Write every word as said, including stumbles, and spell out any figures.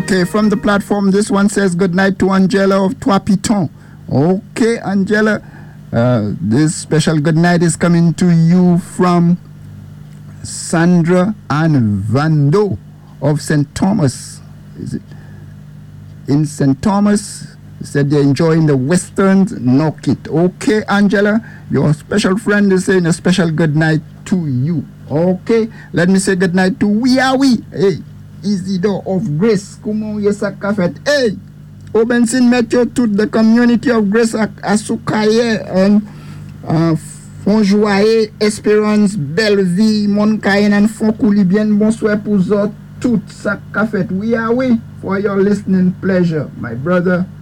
Okay, from the platform, this one says good night to Angela of Trois Pitons. Okay, Angela, uh, this special good night is coming to you from Sandra and Vando of Saint Thomas. Is it in Saint Thomas? Said they're enjoying the westerns. Knock it. Okay, Angela, your special friend is saying a special good night to you. Okay, let me say good night to Wiawi. Hey, Isidore of Grace. Comment yes a café. Hey, Obensin Metro to the community of Grace Asukaye and uh, Fonjoye, Espérance, Belleville, Moncayen and Foncouli. Bien bonsoir pour vous tout ça café. Wiawi, for your listening pleasure, my brother.